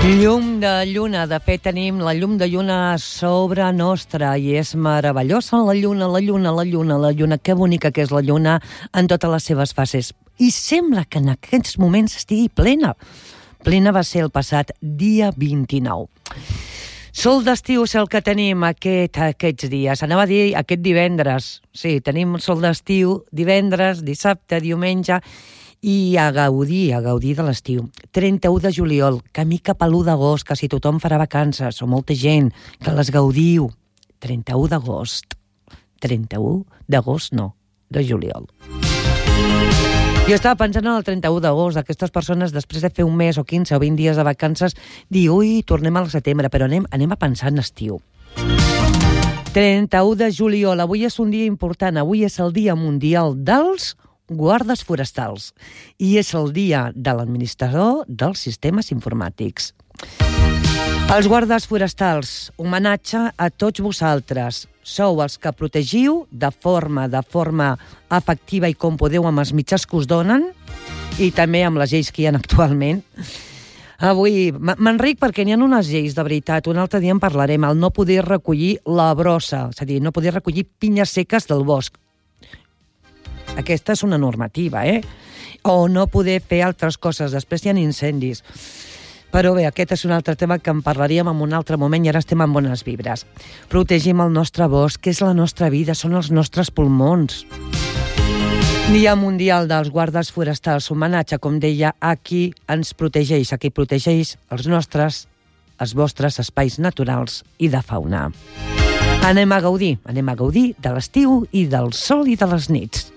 Llum de lluna, de fet tenim la llum de lluna sobre nostra i és meravellosa la lluna, que bonica que és la lluna en totes les seves fases. I sembla que en aquests moments estigui plena. Plena va ser el passat dia 29. Sol d'estiu és el que tenim aquests dies. Anava a dir aquest divendres. Sí, tenim sol d'estiu divendres, dissabte, diumenge, i a gaudir de l'estiu. 31 de juliol, camí cap a l'1 d'agost, que si tothom farà vacances, o molta gent, que les gaudiu. 31 d'agost. 31 d'agost, no, de juliol. Jo estava pensant en el 31 d'agost, aquestes persones, després de fer un mes o 15 o 20 dies de vacances, dir, ui, tornem al setembre, però anem a pensar en estiu. 31 de juliol, avui és un dia important, avui és el Dia Mundial dels Guardes Forestals i és el dia de l'administrador dels sistemes informàtics. Els guardes forestals, homenatge a tots vosaltres. Sou els que protegiu de forma efectiva i com podeu amb els mitjans que us donen i també amb les lleis que hi ha actualment. Avui m'enric perquè n'hi ha unes lleis, de veritat. Un altre dia en parlarem, el no poder recollir la brossa, és a dir, no poder recollir pinyes seques del bosc. Aquesta és una normativa, O no poder fer altres coses. Després hi ha incendis. Però bé, aquest és un altre tema que en parlaríem en un altre moment i ara estem en bones vibres. Protegim el nostre bosc, que és la nostra vida, són els nostres pulmons. Dia Mundial dels Guardes Forestals, homenatge, com deia, a qui ens protegeix, a qui protegeix els vostres espais naturals i de fauna. Anem a gaudir de l'estiu i del sol i de les nits.